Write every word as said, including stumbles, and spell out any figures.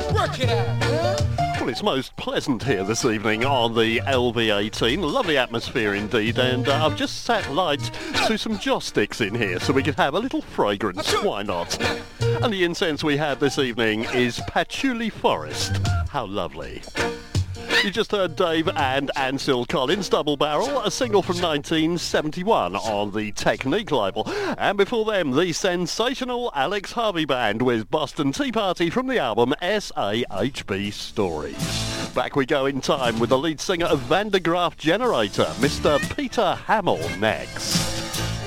Work it out, huh? Well, it's most pleasant here this evening on the L V eighteen. Lovely atmosphere indeed, and uh, I've just sat light to some joss sticks in here so we could have a little fragrance. Why not? And the incense we have this evening is patchouli forest. How lovely. You just heard Dave and Ansel Collins, Double Barrel, a single from nineteen seventy-one on the Technique label. And before them, the sensational Alex Harvey Band with Boston Tea Party from the album S A H B Stories. Back we go in time with the lead singer of Van der Graaf Generator, Mister Peter Hamill, next.